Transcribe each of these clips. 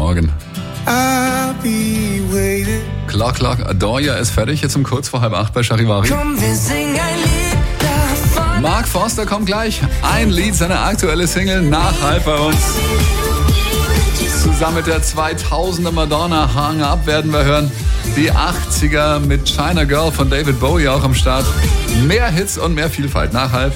Morgen. Clock, Adore Ya ist fertig, jetzt um kurz vor 7:30 bei Charivari. Mark Forster kommt gleich. Ein Lied, seine aktuelle Single, Nachhalt bei uns. Zusammen mit der 2000er Madonna, Hang Up, werden wir hören. Die 80er mit China Girl von David Bowie auch am Start. Mehr Hits und mehr Vielfalt. Nachhalt.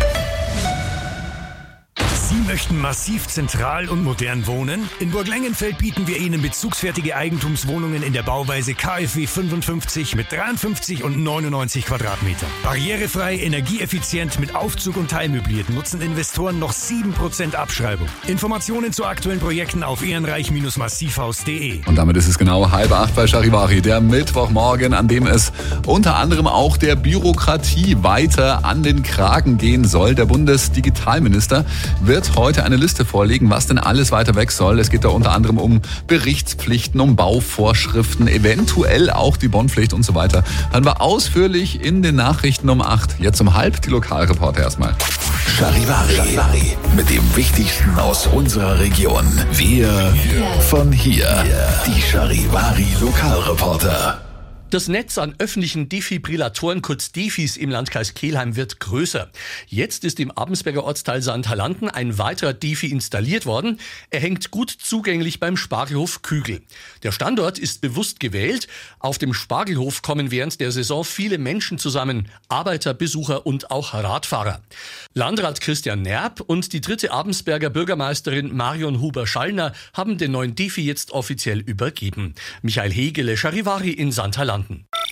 Sie möchten massiv zentral und modern wohnen? In Burglengenfeld bieten wir Ihnen bezugsfertige Eigentumswohnungen in der Bauweise KfW 55 mit 53 und 99 Quadratmetern. Barrierefrei, energieeffizient, mit Aufzug und teilmöbliert nutzen Investoren noch 7% Abschreibung. Informationen zu aktuellen Projekten auf ehrenreich-massivhaus.de. Und damit ist es genau 7:30 bei Charivari, der Mittwochmorgen, an dem es unter anderem auch der Bürokratie weiter an den Kragen gehen soll. Der Bundesdigitalminister wird heute eine Liste vorlegen, was denn alles weiter weg soll. Es geht da unter anderem um Berichtspflichten, um Bauvorschriften, eventuell auch die Bonnpflicht und so weiter. Hören wir ausführlich in den Nachrichten um 8. Jetzt um 7:30 die Lokalreporter erstmal. Charivari mit dem Wichtigsten aus unserer Region. Wir von hier. Die Charivari Lokalreporter. Das Netz an öffentlichen Defibrillatoren, kurz Defis, im Landkreis Kelheim wird größer. Jetzt ist im Abensberger Ortsteil Sandhalanden ein weiterer Defi installiert worden. Er hängt gut zugänglich beim Spargelhof Kügel. Der Standort ist bewusst gewählt. Auf dem Spargelhof kommen während der Saison viele Menschen zusammen. Arbeiter, Besucher und auch Radfahrer. Landrat Christian Nerb und die 3. Abensberger Bürgermeisterin Marion Huber-Schallner haben den neuen Defi jetzt offiziell übergeben. Michael Hegele, Charivari in Sandhalanden.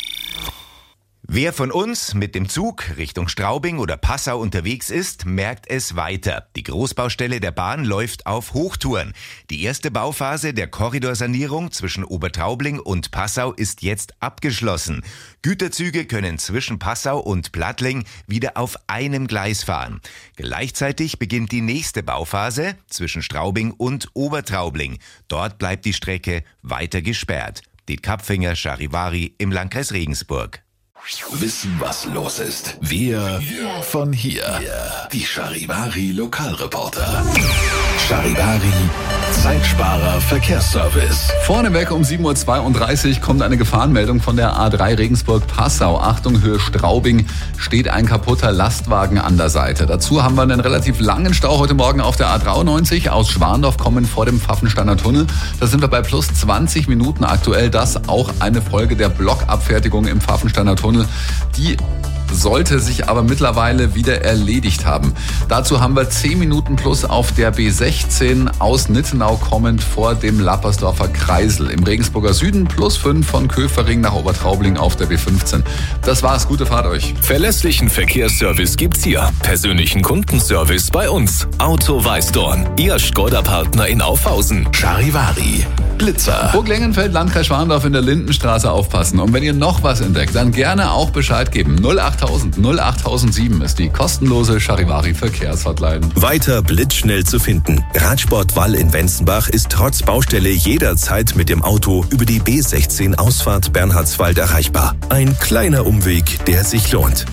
Wer von uns mit dem Zug Richtung Straubing oder Passau unterwegs ist, merkt es weiter. Die Großbaustelle der Bahn läuft auf Hochtouren. Die erste Bauphase der Korridorsanierung zwischen Obertraubling und Passau ist jetzt abgeschlossen. Güterzüge können zwischen Passau und Plattling wieder auf einem Gleis fahren. Gleichzeitig beginnt die nächste Bauphase zwischen Straubing und Obertraubling. Dort bleibt die Strecke weiter gesperrt. Die Kapfinger, Charivari im Landkreis Regensburg. Wissen, was los ist. Wir von hier. Die Charivari Lokalreporter. Charivari Zeitsparer Verkehrsservice. Vorneweg um 7:32 Uhr kommt eine Gefahrenmeldung von der A3 Regensburg-Passau. Achtung, Höhe Straubing, steht ein kaputter Lastwagen an der Seite. Dazu haben wir einen relativ langen Stau heute Morgen auf der A93 aus Schwandorf kommen vor dem Pfaffensteiner Tunnel. Da sind wir bei plus 20 Minuten aktuell. Das auch eine Folge der Blockabfertigung im Pfaffensteiner Tunnel. Die sollte sich aber mittlerweile wieder erledigt haben. Dazu haben wir 10 Minuten plus auf der B16 aus Nittenau kommend vor dem Lappersdorfer Kreisel. Im Regensburger Süden plus 5 von Köfering nach Obertraubling auf der B15. Das war's, gute Fahrt euch. Verlässlichen Verkehrsservice gibt's hier. Persönlichen Kundenservice bei uns. Auto Weißdorn, Ihr Skoda-Partner in Aufhausen. Charivari Blitzer. Burglengenfeld, Landkreis Schwandorf in der Lindenstraße aufpassen. Und wenn ihr noch was entdeckt, dann gerne auch Bescheid geben. 08000 08007 ist die kostenlose Charivari Verkehrshotline. Weiter blitzschnell zu finden. Radsport Wall in Wenzenbach ist trotz Baustelle jederzeit mit dem Auto über die B16 Ausfahrt Bernhardswald erreichbar. Ein kleiner Umweg, der sich lohnt.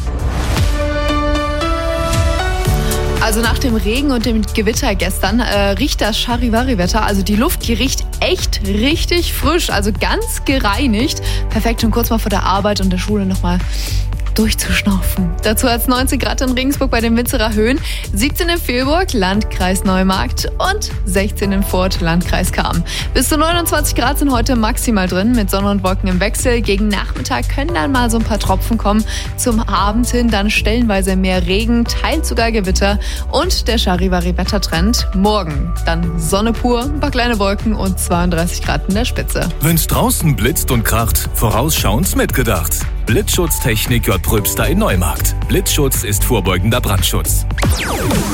Also nach dem Regen und dem Gewitter gestern riecht das Charivari-Wetter, also die Luft, die riecht echt richtig frisch, also ganz gereinigt. Perfekt, schon kurz mal vor der Arbeit und der Schule nochmal durchzuschnaufen. Dazu hat es 19 Grad in Regensburg bei den Winzerer Höhen, 17 in Vilburg, Landkreis Neumarkt und 16 in Furth, Landkreis Cham. Bis zu 29 Grad sind heute maximal drin, mit Sonne und Wolken im Wechsel. Gegen Nachmittag können dann mal so ein paar Tropfen kommen. Zum Abend hin dann stellenweise mehr Regen, teils sogar Gewitter und der Charivari-Wettertrend. Morgen dann Sonne pur, ein paar kleine Wolken und 32 Grad in der Spitze. Wenn's draußen blitzt und kracht, vorausschauend mitgedacht. Blitzschutztechnik J. Pröbster in Neumarkt. Blitzschutz ist vorbeugender Brandschutz.